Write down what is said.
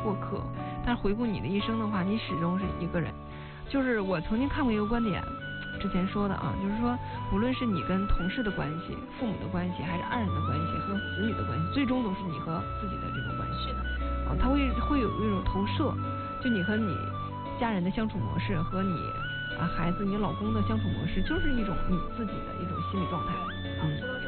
过客，但是回顾你的一生的话，你始终是一个人。就是我曾经看过一个观点，之前说的啊，就是说无论是你跟同事的关系、父母的关系，还是爱人的关系和子女的关系，最终都是你和自己的这个关系。 是的。 它会有一种投射，就你和你家人的相处模式和你孩子、你老公的相处模式，就是一种你自己的一种心理状态。 说到